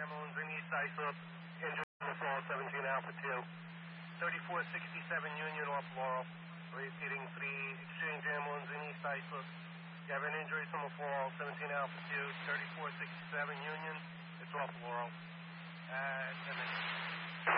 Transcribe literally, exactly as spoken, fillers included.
ambulance in East Islip. Injured in the fall, seventeen Alpha two. thirty-four sixty-seven Union off Laurel. Repeating three Exchange ambulance in East Islip. You have an injury from a fall, seventeen Alpha two, thirty-four sixty-seven Union. It's off Laurel. Uh, and then